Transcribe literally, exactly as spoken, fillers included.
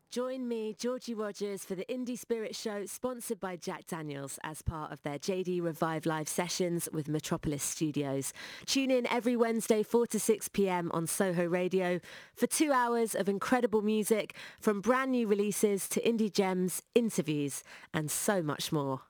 Join me, Georgie Rogers, for the Indie Spirit Show, sponsored by Jack Daniels as part of their J D Revive Live sessions with Metropolis Studios. Tune in every Wednesday, four to six p.m. on Soho Radio for two hours of incredible music, from brand new releases to indie gems, interviews, and so much more.